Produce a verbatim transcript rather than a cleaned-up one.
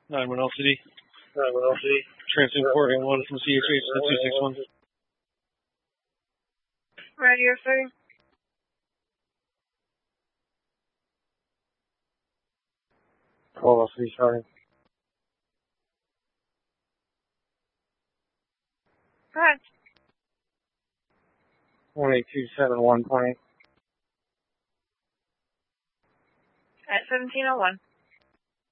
nine one L C D. nine one L C D. Transmitting port in one from C H H to two six one. Radio setting. twelve L C D starting. Go ahead. one eight two seven one point. At seventeen oh one.